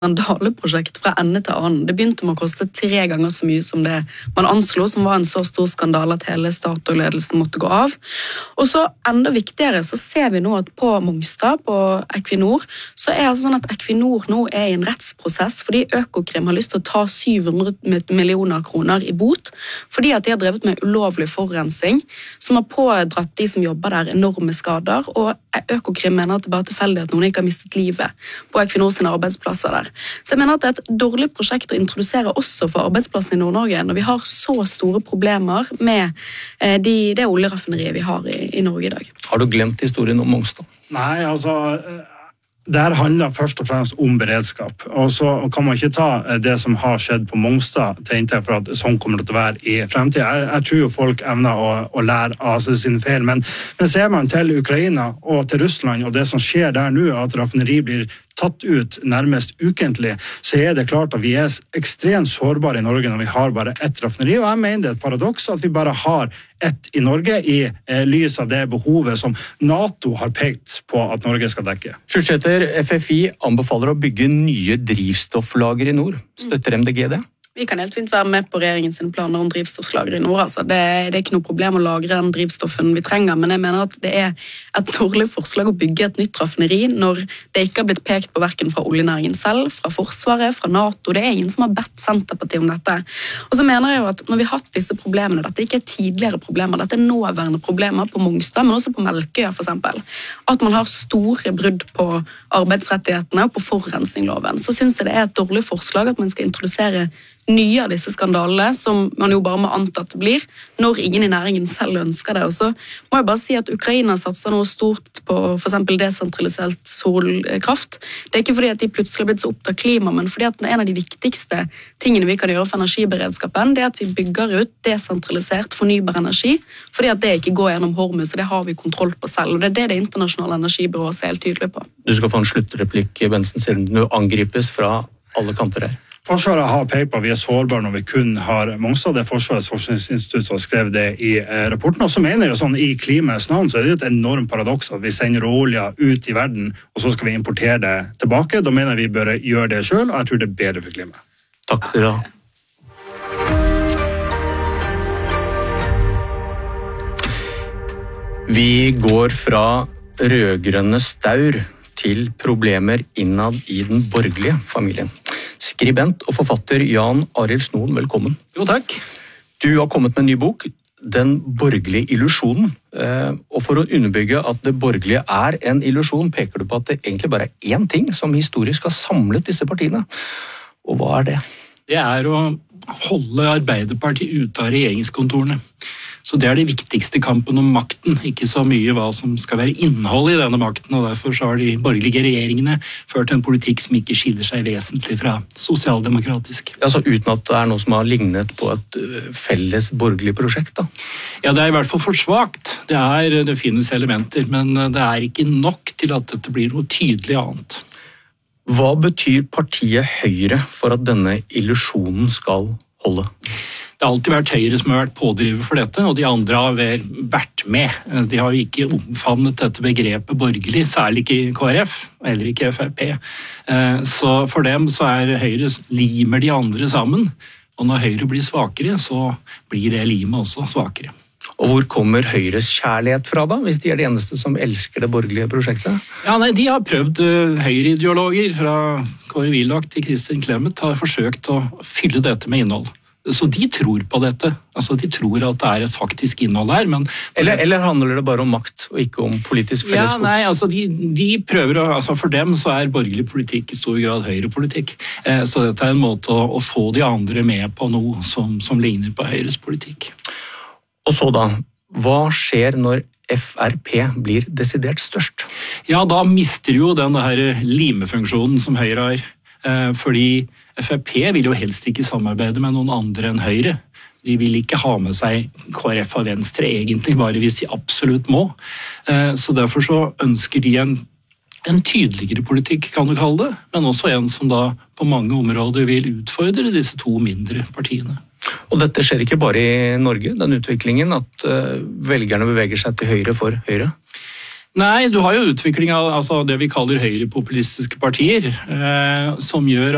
skandaleprosjekt fra ende til annen. Det begynte med å koste 3 ganger så mye som det man anslo, som var en så stor skandale at hele Statoil-ledelsen måtte gå av. Og så enda viktigere så ser vi nå at på Mongstad, på Equinor, så det sånn at Equinor nå i en rettsprosess fordi Økokrim har lyst til å ta 700 millioner kroner i bot, fordi at de har drevet med ulovlig forurensning, som har pådratt de som jobber der enorme skader, og Økokrim mener at det bare er tilfeldig at noen ikke har mistet livet på Equinor sine arbeidsplasser der. Så jeg mener at det et dårlig prosjekt å introdusere også for arbeidsplassen i Nord-Norge, når vi har så store problemer med det oljeraffineriet vi har i Norge i dag. Har du glemt historien om Mongstad? Nei, altså... Det her handler først og fremst om beredskap, og så kan man ikke ta det som har skjedd på Mongstad til inntekt for at sånn kommer det til å være i fremtiden. Jeg tror jo folk evner å lære av sine feil, men ser man til Ukraina og til Russland og det som skjer der nå, at raffineri blir tatt ut nærmest ukentlig, så det klart at vi ekstremt sårbare i Norge når vi har bare ett raffineri, og jeg mener det et paradoks at vi bare har ett i Norge i lys av det behovet som NATO har pekt på at Norge skal dekke. Skjøtsæter, FFI anbefaler å bygge nye drivstofflager i nord. Støtter MDG det? Vi kan helt fint være med på regjeringens planer om drivstofflager i nord. Altså. Det ikke noe problem å lagre den drivstoffen vi trenger, men jeg mener at det et dårlig forslag å bygge et nytt raffineri når det ikke har blitt pekt på hverken fra oljenæringen selv, fra Forsvaret, fra NATO. Det ingen som har bedt Senterpartiet om dette. Og så mener jeg jo at når vi har hatt disse problemene, dette ikke tidligere problemer, dette nåværende problemer på Mongstad, men også på Melkøya for eksempel, at man har store brudd på arbeidsrettighetene og på forurensningsloven, så synes jeg det et dårlig forslag at man skal introdusere nye av disse skandalene, som man jo bare må anta at det blir, når ingen i næringen selv ønsker det. Og så må jeg bare si at Ukraina satser noe stort på for eksempel desentralisert solkraft. Det ikke fordi at de plutselig har blitt så opptatt av klima, men fordi at en av de viktigste tingene vi kan gjøre for energiberedskapen, det at vi bygger ut desentralisert fornybar energi, fordi at det ikke går gjennom Hormuz, og det har vi kontroll på selv. Og det det internasjonale energibyrået ser helt tydelig på. Du skal få en sluttreplikk, Bensen, siden du angripes fra alle kanter her. Forsvaret har pekt på at vi sårbare når vi kun har Mongstad. Det Forsvarets forskningsinstitutt som har skrevet det i rapporten. Og så mener jeg jo sånn, i klimaets navn, så det jo et enormt paradoks at vi sender olje ut i verden, og så skal vi importere det tilbake. Da mener jeg vi bør gjøre det selv, og jeg tror det bedre for klimaet. Takk for det. Vi går fra rødgrønne staur til problemer innad i den borgerlige familien. Skribent og forfatter Jan Arild Snoen, velkommen. Jo, takk. Du har kommet med en ny bok, Den borgerlige illusjonen. Og for å underbygge at det borgerlige en illusjon, peker du på at det egentlig bare én ting som historisk har samlet disse partiene. Og hva det? Det å holde Arbeiderpartiet ute av regjeringskontorene. Så det det viktigste kampen om makten, ikke så mye hva som skal være innhold i denne makten, og derfor så har de borgerlige regjeringene ført en politikk som ikke skiller seg vesentlig fra sosialdemokratisk. Altså uten at det noe som har lignet på et felles borgerlig prosjekt, da? Ja, det i hvert fall for svagt. Det finnes elementer, men det ikke nok til at dette blir noe tydelig annet. Hva betyr partiet Høyre for at denne illusjonen skal holde? Det har alltid vært Høyre som har vært pådriver for dette, og de andre har vel vært med. De har jo ikke omfavnet dette begrepet borgerlig, særlig ikke i KrF, eller ikke FrP. Så for dem så Høyre limer de andre sammen, og når Høyre blir svakere, så blir det limet også svakere. Og hvor kommer Høyres kjærlighet fra da, hvis de det eneste som elsker det borgerlige prosjektet? Ja, nei, de har prøvd Høyre-ideologer fra Kåre Willoch til Kristin Clemet, har forsøkt å fylle dette med innhold. Så de tror på dette, altså de tror at det et faktisk innhold her, men... Eller handler det bare om makt, og ikke om politisk fellesgods? Ja, nei, altså de prøver altså for dem så borgerlig politikk i stor grad høyrepolitikk. Så dette en måte å få de andre med på noe som ligner på Høyres politikk. Og så da, hva skjer når FrP blir desidert størst? Ja, da mister jo den her limefunksjonen som Høyre har, fordi FrP vil jo helst ikke samarbeide med noen andre enn Høyre. De vil ikke ha med seg KrF og Venstre egentlig, bare hvis de absolutt må. Så derfor så ønsker de en tydeligere politikk, kan du kalle det, men også en som da på mange områder vil utfordre disse to mindre partiene. Og dette skjer ikke bare i Norge, den utviklingen at velgerne beveger seg til høyre for Høyre? Nei, du har jo utvikling av det vi kaller høyrepopulistiske partier, som gjør